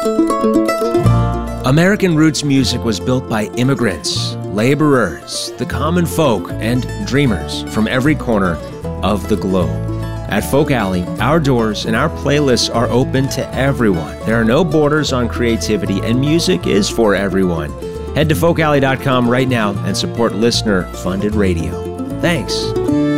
American Roots music was built by immigrants, laborers, the common folk, and dreamers from every corner of the globe. At Folk Alley, our doors and our playlists are open to everyone. There are no borders on creativity, and music is for everyone. Head to folkalley.com right now and support listener-funded radio. Thanks.